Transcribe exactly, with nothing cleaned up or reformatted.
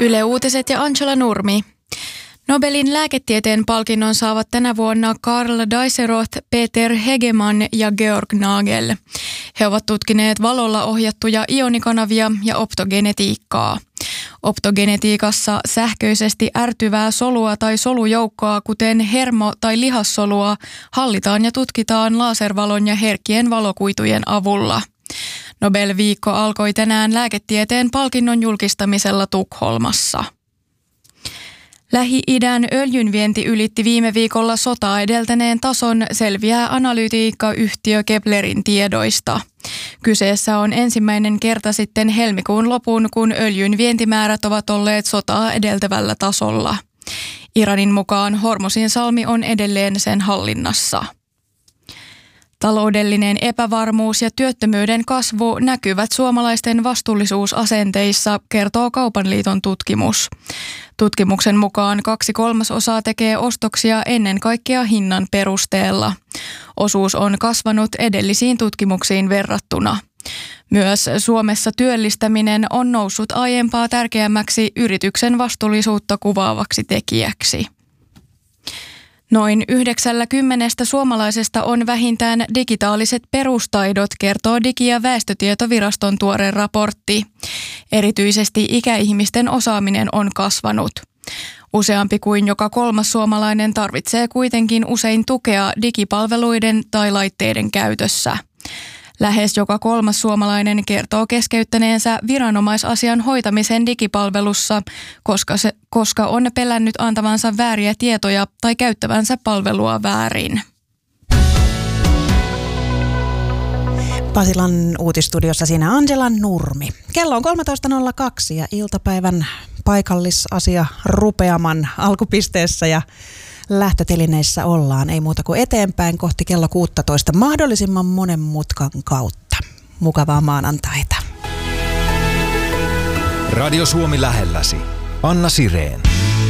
Yle Uutiset ja Angela Nurmi. Nobelin lääketieteen palkinnon saavat tänä vuonna Karl Diceroth, Peter Hegemann ja Georg Nagel. He ovat tutkineet valolla ohjattuja ionikanavia ja optogenetiikkaa. Optogenetiikassa sähköisesti ärtyvää solua tai solujoukkoa, kuten hermo- tai lihassolua, hallitaan ja tutkitaan laservalon ja herkkien valokuitujen avulla. Nobel-viikko alkoi tänään lääketieteen palkinnon julkistamisella Tukholmassa. Lähi-idän öljynvienti ylitti viime viikolla sotaa edeltäneen tason, selviää analytiikkayhtiö Keplerin tiedoista. Kyseessä on ensimmäinen kerta sitten helmikuun lopun, kun öljyn vientimäärät ovat olleet sotaa edeltävällä tasolla. Iranin mukaan Hormusin salmi on edelleen sen hallinnassa. Taloudellinen epävarmuus ja työttömyyden kasvu näkyvät suomalaisten vastuullisuusasenteissa, kertoo Kaupan liiton tutkimus. Tutkimuksen mukaan kaksi kolmasosaa tekee ostoksia ennen kaikkea hinnan perusteella. Osuus on kasvanut edellisiin tutkimuksiin verrattuna. Myös Suomessa työllistäminen on noussut aiempaa tärkeämmäksi yrityksen vastuullisuutta kuvaavaksi tekijäksi. Noin yhdeksänkymmentä suomalaisesta on vähintään digitaaliset perustaidot, kertoo Digi- ja väestötietoviraston tuore raportti. Erityisesti ikäihmisten osaaminen on kasvanut. Useampi kuin joka kolmas suomalainen tarvitsee kuitenkin usein tukea digipalveluiden tai laitteiden käytössä. Lähes joka kolmas suomalainen kertoo keskeyttäneensä viranomaisasian hoitamisen digipalvelussa, koska, se, koska on pelännyt antavansa vääriä tietoja tai käyttävänsä palvelua väärin. Pasilan uutistudiossa siinä Angela Nurmi. Kello on kolmetoista nolla kaksi ja iltapäivän paikallisasia rupeaman alkupisteessä ja lähtötelineissä ollaan. Ei muuta kuin eteenpäin kohti kello kuusitoista mahdollisimman monen mutkan kautta. Mukavaa maanantaita. Radio Suomi lähelläsi. Anna Sireen.